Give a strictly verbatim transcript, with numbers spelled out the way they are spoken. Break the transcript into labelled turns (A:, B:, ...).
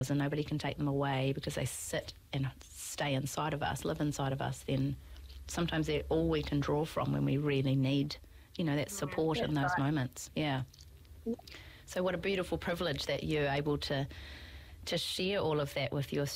A: and nobody can take them away because they sit and stay inside of us, live inside of us, then sometimes they're all we can draw from when we really need, you know, that support
B: yeah,
A: in those
B: right.
A: moments. Yeah. So what a beautiful privilege that you're able to to share all of that with your